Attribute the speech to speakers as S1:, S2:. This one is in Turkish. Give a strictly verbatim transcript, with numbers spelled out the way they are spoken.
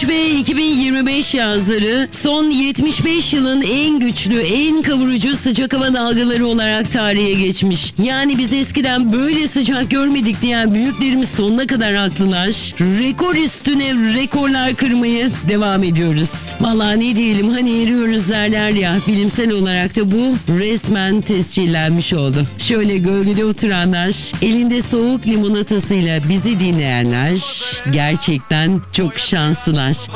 S1: üç ve iki bin yirmi beş yazları son yetmiş beş yılın en güçlü, en kavurucu sıcak hava dalgaları olarak tarihe geçmiş. Yani biz eskiden böyle sıcak görmedik diyen büyüklerimiz sonuna kadar haklılar. Rekor üstüne rekorlar kırmaya devam ediyoruz. Vallahi ne diyelim, hani eriyoruz derler ya, bilimsel olarak da bu resmen tescillenmiş oldu. Şöyle gölgede oturanlar, elinde soğuk limonatasıyla bizi dinleyenler gerçekten çok şanslılar.